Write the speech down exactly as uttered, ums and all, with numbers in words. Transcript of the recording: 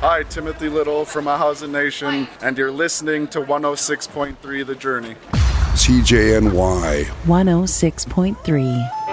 Hi, Timothy Little from A Housing Nation, and you're listening to one oh six point three The Journey. C J N Y one oh six point three.